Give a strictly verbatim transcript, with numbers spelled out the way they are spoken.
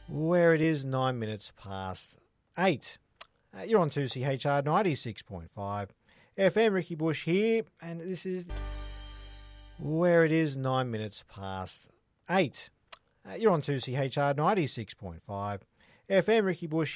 Where it is nine minutes past eight. Uh, you're on two C H R ninety-six point five F M. Ricky Bush here, and this is where it is nine minutes past eight. Uh, you're on two C H R ninety-six point five F M. Ricky Bush